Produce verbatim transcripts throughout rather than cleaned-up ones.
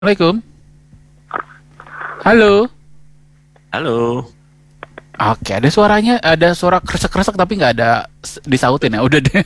Assalamualaikum. Halo. Halo. Oke, ada suaranya, ada suara kresek-kresek tapi nggak ada s- disautin ya. Udah deh.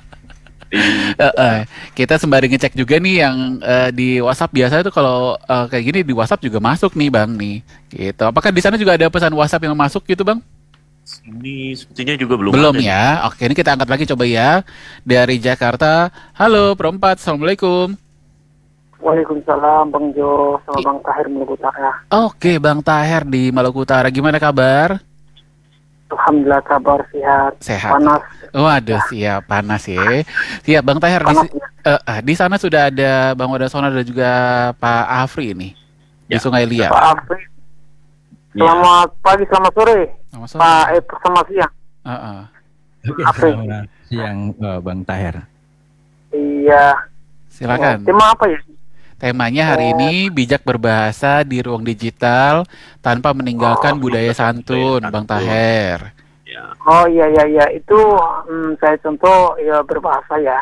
Eh, eh. Kita sembari ngecek juga nih yang eh, di WhatsApp biasa itu kalau eh, kayak gini di WhatsApp juga masuk nih Bang nih. Gitu. Apakah di sana juga ada pesan WhatsApp yang masuk gitu Bang? Ini sepertinya juga belum Belum ada nih. ya. Oke, ini kita angkat lagi coba ya. Dari Jakarta. Halo, Perempat. Assalamualaikum. Waalaikumsalam Bang Jo sama I- Bang Tahir Maluku Utara. Oke, Bang Taher di Maluku Utara. Gimana kabar? Alhamdulillah kabar sehat. Sehat. Panas. Waduh, Ya, siap panas ya. Siap, Bang Taher di panas si- ya. eh, eh, di sana sudah ada Bang Wadasona dan juga Pak Afri ini di Ya, Sungai Liat. Pak Afri. ya. Selamat pagi, selamat sore. Selamat Pak sore. eh selamat siang. Eh, eh. Oke, Afri. selamat siang eh, Bang Taher. Iya. Oh, Silakan. tema apa ya? Temanya hari Oh, ini bijak berbahasa di ruang digital tanpa meninggalkan Oh, budaya budaya santun, Bang santun. Taher. Ya. oh iya iya iya itu hmm, saya contoh ya berbahasa ya.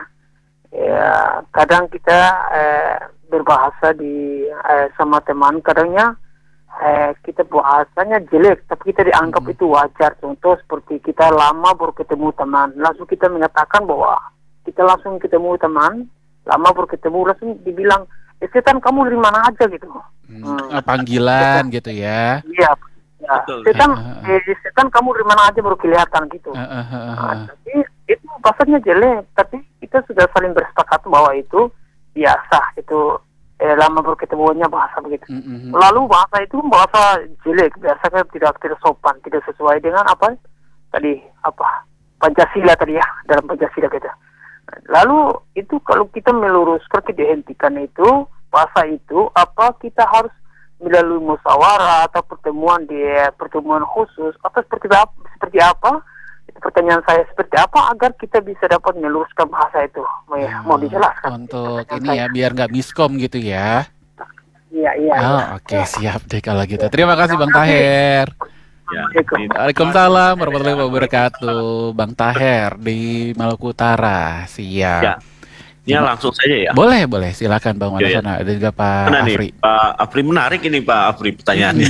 Ya kadang kita eh, berbahasa di eh, sama teman kadangnya eh, kita bahasanya jelek tapi kita dianggap Mm-mm. itu wajar. Contoh seperti kita lama baru ketemu teman, langsung kita mengatakan bahwa kita langsung ketemu teman, lama baru ketemu langsung dibilang, eh setan kamu dari mana aja gitu. Hmm, Hmm. eh, panggilan gitu ya. Iya, ya. Betul. Setan, Eh, eh, eh, setan kamu dari mana aja baru kelihatan gitu. eh, eh, eh, Nah, eh. tapi itu bahasanya jelek, tapi kita sudah saling bersepakat bahwa itu biasa, itu eh, lama baru ketemunya bahasa begitu. Mm-mm. Lalu bahasa itu bahasa jelek, biasanya tidak tidak sopan, tidak sesuai dengan apa tadi apa Pancasila tadi ya dalam Pancasila kita. Lalu itu kalau kita meluruskan kita dihentikan itu bahasa itu apa kita harus melalui musyawarah atau pertemuan di pertemuan khusus atau seperti apa seperti apa itu pertanyaan saya seperti apa agar kita bisa dapat meluruskan bahasa itu mau, ya, mau Oh, dijelaskan untuk pertanyaan ini saya. ya biar nggak miskom gitu ya. Iya iya Oh, iya. oke, siap deh kalau gitu. Terima kasih Bang Terima kasih. Taher. Ya. Assalamualaikum. Ini- Waalaikumsalam warahmatullahi wabarakatuh. Bang Taher di Maluku Utara. Siap. Ya. Ini langsung saja ya. Boleh, boleh. Silakan Bang Ya, ya. Wadasona dan juga Pak Mana nih Afri. Pak Afri, menarik ini Pak Afri pertanyaannya.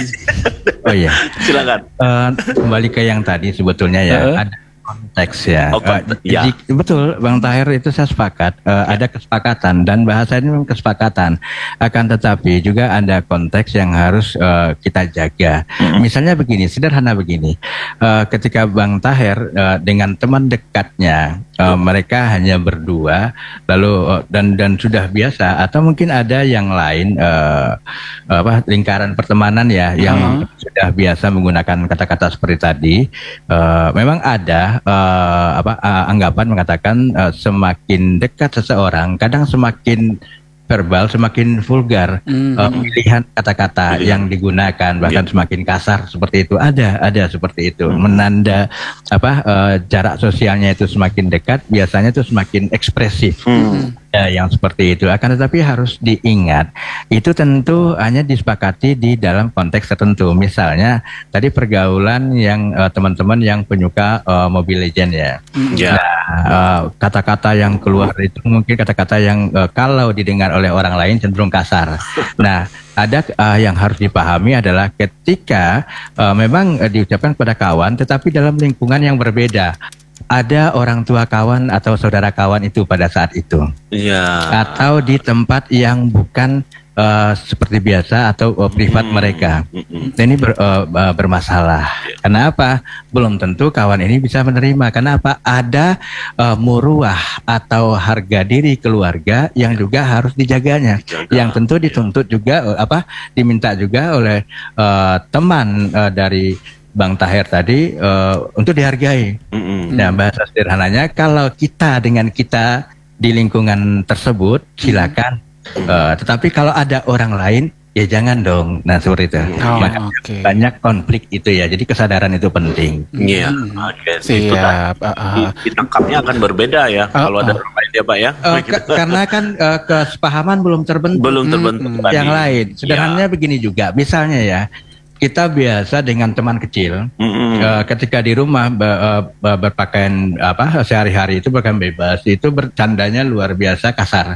Oh iya, Silakan. Eh, kembali ke yang tadi sebetulnya ya Heeh. ada konteks ya. Oh, Eh, konteks, ya. jadi- betul, Bang Taher itu saya sepakat. Eh, Ada kesepakatan dan bahasa ini memang kesepakatan. Akan tetapi juga ada konteks yang harus eh, kita jaga. Misalnya begini, sederhana begini. Eh, ketika Bang Taher eh, dengan teman dekatnya, eh, mereka hanya berdua, lalu eh, dan dan sudah biasa atau mungkin ada yang lain eh, apa lingkaran pertemanan ya yang sudah biasa menggunakan kata-kata seperti tadi. Eh, memang ada eh, apa eh, anggapan mengatakan eh, semakin dekat seseorang kadang semakin verbal semakin vulgar. Hmm. Eh, pilihan kata-kata Pilihan. yang digunakan bahkan Ya. semakin kasar seperti itu ada ada seperti itu menanda apa eh, jarak sosialnya itu semakin dekat biasanya itu semakin ekspresif. Hmm. Ya, yang seperti itu. Akan tetapi harus diingat, itu tentu hanya disepakati di dalam konteks tertentu. Misalnya tadi pergaulan yang eh, teman-teman yang penyuka eh, Mobile Legends ya. Ya. Nah, eh, kata-kata yang keluar itu mungkin kata-kata yang eh, kalau didengar oleh orang lain cenderung kasar. Nah, ada eh, yang harus dipahami adalah ketika eh, memang eh, diucapkan kepada kawan, tetapi dalam lingkungan yang berbeda. Ada orang tua kawan atau saudara kawan itu pada saat itu, Iya. atau di tempat yang bukan eh, seperti biasa atau eh, privat Hmm. mereka. Mm-mm. Ini ber- eh, eh, bermasalah. Kenapa? Belum tentu kawan ini bisa menerima. Kenapa? Ada eh, muruah atau harga diri keluarga yang juga harus dijaganya. Jaga. Yang tentu dituntut juga eh, apa? Diminta juga oleh eh, teman eh, dari Bang Taher tadi eh, untuk dihargai. Mm-mm. Nah, bahasa sederhananya kalau kita dengan kita di lingkungan tersebut silakan. Eh, tetapi kalau ada orang lain ya jangan dong. Nah, seperti itu. Oh, Maka oke. banyak konflik itu ya. Jadi kesadaran itu penting. Iya. Hmm. Oke. Itu Siap. Ah, ah. di- ditangkapnya akan berbeda ya Ah, kalau ada ah. orang lain ya Pak ya. Eh, ke- karena kan eh, kesepahaman belum terbentuk. Belum Hmm, terbentuk hmm. tadi. Yang lain. Sederhananya Ya. begini juga. Misalnya ya, kita biasa dengan teman kecil. Mm-mm. Eh, ketika di rumah be- eh, be- berpakaian apa sehari-hari itu bahkan bebas itu bercandanya luar biasa kasar.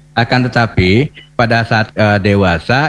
Akan tetapi pada saat uh, dewasa